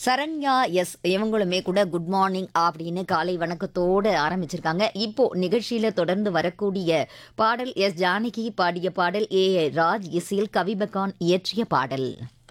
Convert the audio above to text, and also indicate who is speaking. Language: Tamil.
Speaker 1: சரண்யா எஸ் இவங்களுமே கூட குட் மார்னிங் அப்படின்னு காலை வணக்கத்தோடு ஆரம்பிச்சிருக்காங்க. இப்போ நிகழ்ச்சியில தொடர்ந்து வரக்கூடிய பாடல் எஸ் ஜானகி பாடிய பாடல், ஏ ராஜ் இசையில் கவிபகான் இயற்றிய பாடல்.